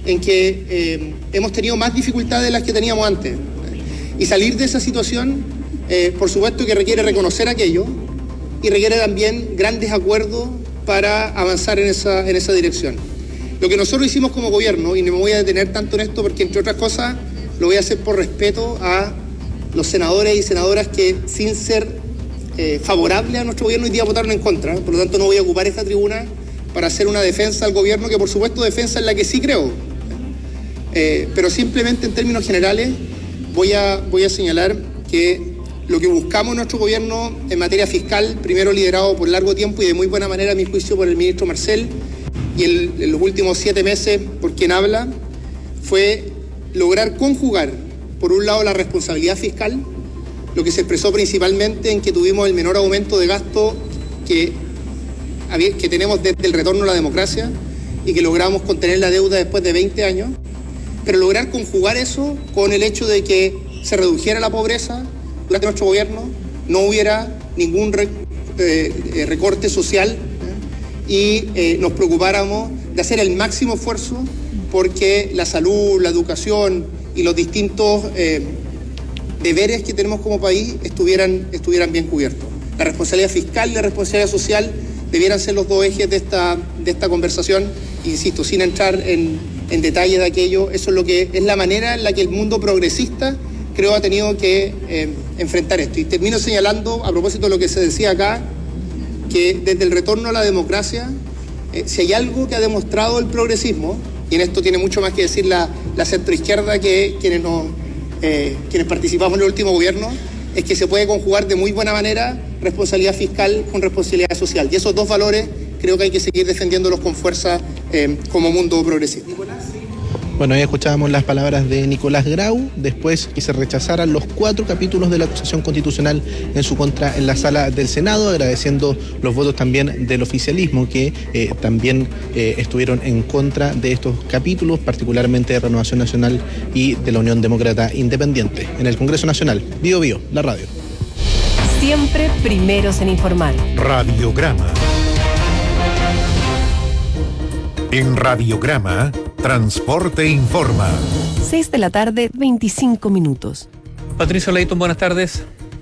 en que hemos tenido más dificultades de las que teníamos antes. Y salir de esa situación, por supuesto que requiere reconocer aquello y requiere también grandes acuerdos para avanzar en esa dirección. Lo que nosotros hicimos como gobierno, y no me voy a detener tanto en esto porque entre otras cosas lo voy a hacer por respeto a los senadores y senadoras que sin ser favorables a nuestro gobierno hoy día votaron en contra, por lo tanto no voy a ocupar esta tribuna para hacer una defensa al gobierno, que por supuesto defensa en la que sí creo, pero simplemente en términos generales voy a señalar que lo que buscamos en nuestro gobierno en materia fiscal, primero liderado por largo tiempo y de muy buena manera, a mi juicio, por el ministro Marcel, y en los últimos 7 meses por quien habla, fue lograr conjugar, por un lado, la responsabilidad fiscal, lo que se expresó principalmente en que tuvimos el menor aumento de gasto que tenemos desde el retorno a la democracia y que logramos contener la deuda después de 20 años, pero lograr conjugar eso con el hecho de que se redujera la pobreza durante nuestro gobierno, no hubiera ningún recorte social y nos preocupáramos de hacer el máximo esfuerzo porque la salud, la educación y los distintos deberes que tenemos como país estuvieran bien cubiertos. La responsabilidad fiscal y la responsabilidad social debieran ser los dos ejes de esta conversación. Insisto, sin entrar en detalle de aquello, eso es lo que es la manera en la que el mundo progresista creo ha tenido que enfrentar esto. Y termino señalando, a propósito de lo que se decía acá, que desde el retorno a la democracia, si hay algo que ha demostrado el progresismo, y en esto tiene mucho más que decir la centroizquierda que quienes participamos en el último gobierno, es que se puede conjugar de muy buena manera responsabilidad fiscal con responsabilidad social. Y esos dos valores creo que hay que seguir defendiéndolos con fuerza como mundo progresista. Bueno, ahí escuchábamos las palabras de Nicolás Grau, después que se rechazaran los 4 capítulos de la acusación constitucional en su contra en la sala del Senado, agradeciendo los votos también del oficialismo que también estuvieron en contra de estos capítulos, particularmente de Renovación Nacional y de la Unión Demócrata Independiente. En el Congreso Nacional, Bío Bío, la radio. Siempre primeros en informar. Radiograma. En Radiograma, Transporte Informa. 6 de la tarde, 25 minutos. Patricio Leighton, buenas tardes.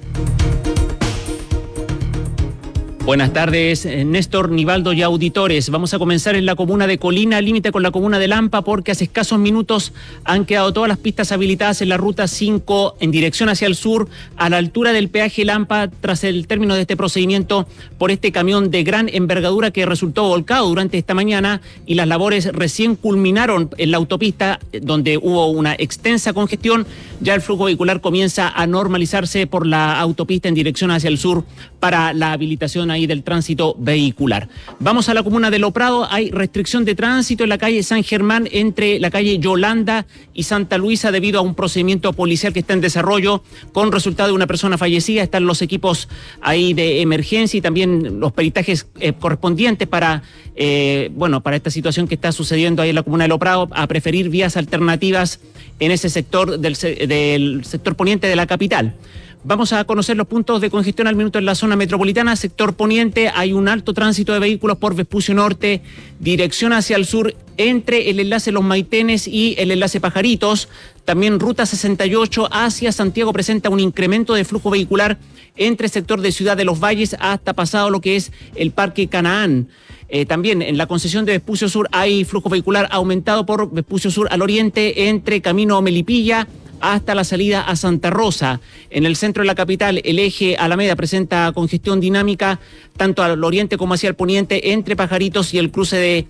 Buenas tardes, Néstor, Nivaldo y auditores. Vamos a comenzar en la comuna de Colina, límite con la comuna de Lampa, porque hace escasos minutos han quedado todas las pistas habilitadas en la ruta 5 en dirección hacia el sur, a la altura del peaje Lampa, tras el término de este procedimiento por este camión de gran envergadura que resultó volcado durante esta mañana, y las labores recién culminaron en la autopista, donde hubo una extensa congestión. Ya el flujo vehicular comienza a normalizarse por la autopista en dirección hacia el sur para la habilitación ahí del tránsito vehicular. Vamos a la comuna de Loprado. Hay restricción de tránsito en la calle San Germán entre la calle Yolanda y Santa Luisa debido a un procedimiento policial que está en desarrollo con resultado de una persona fallecida. Están los equipos ahí de emergencia y también los peritajes correspondientes para esta situación que está sucediendo ahí en la comuna de Loprado, a preferir vías alternativas en ese sector del sector poniente de la capital. Vamos a conocer los puntos de congestión al minuto en la zona metropolitana. Sector poniente, hay un alto tránsito de vehículos por Vespucio Norte, dirección hacia el sur, entre el enlace Los Maitenes y el enlace Pajaritos. También ruta 68 hacia Santiago presenta un incremento de flujo vehicular entre el sector de Ciudad de los Valles hasta pasado lo que es el Parque Canaán. También en la concesión de Vespucio Sur hay flujo vehicular aumentado por Vespucio Sur al oriente entre Camino Melipilla hasta la salida a Santa Rosa. En el centro de la capital, el eje Alameda presenta congestión dinámica tanto al oriente como hacia el poniente entre Pajaritos y el cruce de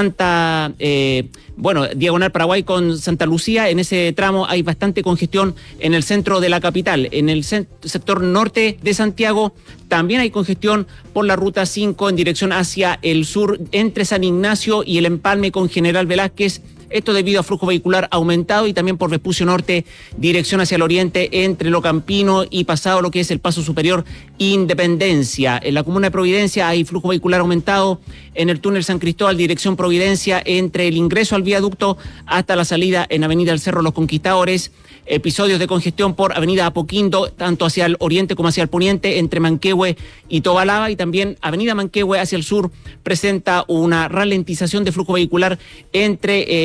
Diagonal Paraguay con Santa Lucía. En ese tramo hay bastante congestión en el centro de la capital. En el sector norte de Santiago también hay congestión por la ruta 5 en dirección hacia el sur entre San Ignacio y el empalme con General Velázquez. Esto debido a flujo vehicular aumentado, y también por Vespucio Norte, dirección hacia el oriente, entre Locampino y pasado lo que es el Paso Superior Independencia. En la comuna de Providencia hay flujo vehicular aumentado en el túnel San Cristóbal, dirección Providencia, entre el ingreso al viaducto hasta la salida en Avenida El Cerro Los Conquistadores. Episodios de congestión por Avenida Apoquindo, tanto hacia el oriente como hacia el poniente, entre Manquehue y Tobalaba, y también Avenida Manquehue hacia el sur presenta una ralentización de flujo vehicular entre